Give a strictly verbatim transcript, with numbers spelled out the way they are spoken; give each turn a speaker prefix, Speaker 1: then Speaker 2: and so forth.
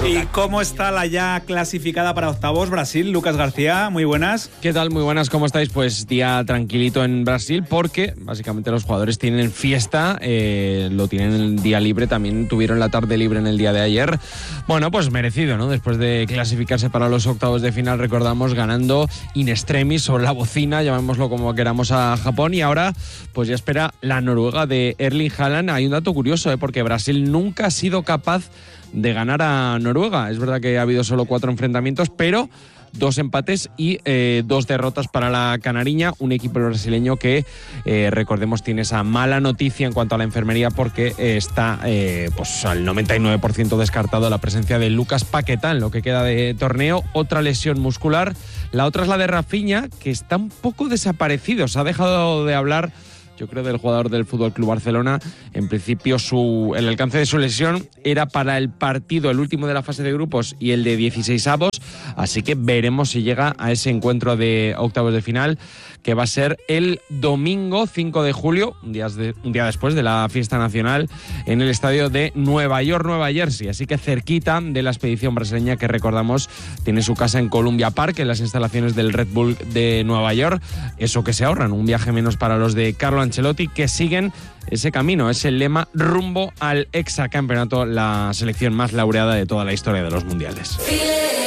Speaker 1: ¿Y cómo está la ya clasificada para octavos Brasil? Lucas García, muy buenas.
Speaker 2: ¿Qué tal? Muy buenas, ¿cómo estáis? Pues día tranquilito en Brasil porque básicamente los jugadores tienen fiesta, eh, lo tienen el día libre, también tuvieron la tarde libre en el día de ayer. Bueno, pues merecido, ¿no? Después de clasificarse para los octavos de final, recordamos, ganando in extremis sobre la bocina, llamémoslo como queramos, a Japón, y ahora pues ya espera la Noruega de Erling Haaland. Hay un dato curioso, ¿eh? Porque Brasil nunca ha sido capaz de ganar a Noruega. Es verdad que ha habido solo cuatro enfrentamientos, pero dos empates y eh, dos derrotas para la canariña, un equipo brasileño que, eh, recordemos, tiene esa mala noticia en cuanto a la enfermería porque eh, está eh, pues al noventa y nueve por ciento descartado la presencia de Lucas Paquetá en lo que queda de torneo, otra lesión muscular. La otra es la de Rafinha, que está un poco desaparecido, se ha dejado de hablar, yo creo, del jugador del F C Barcelona. En principio su, el alcance de su lesión era para el partido, el último de la fase de grupos y el de dieciseisavos, así que veremos si llega a ese encuentro de octavos de final, que va a ser el domingo cinco de julio, un día, de, un día después de la fiesta nacional, en el estadio de Nueva York, Nueva Jersey, así que cerquita de la expedición brasileña, que recordamos tiene su casa en Columbia Park, en las instalaciones del Red Bull de Nueva York. Eso que se ahorran, un viaje menos para los de Carlo Ancelotti, que siguen ese camino, ese lema rumbo al hexacampeonato, la selección más laureada de toda la historia de los mundiales.